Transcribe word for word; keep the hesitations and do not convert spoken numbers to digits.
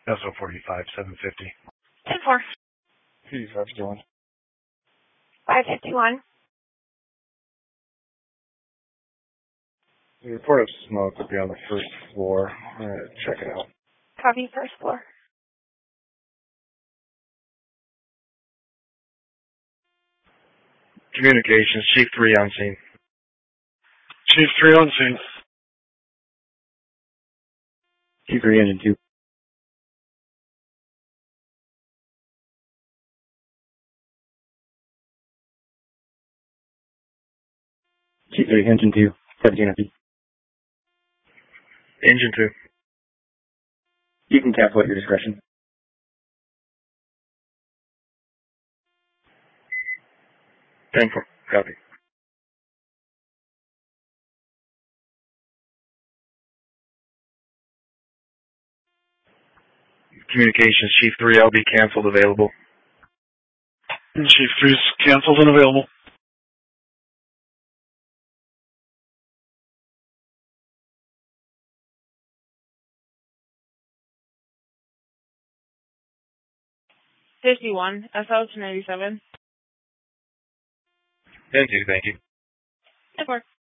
S O forty-five, seven fifty. ten four. P five fifty-one. five fifty-one. The report of smoke would be on the first floor. I'm going to check it out. Copy, first floor. Communications, Chief three on scene. Chief three on scene. Chief three, engine two. Chief three, engine two. seventeen F E. Engine two. You can cancel at your discretion. ten four, copy. Communications, Chief three, L B canceled, available. Chief three's canceled and available. fifty-one. S O two ninety-seven. ten two, thank you. ten four.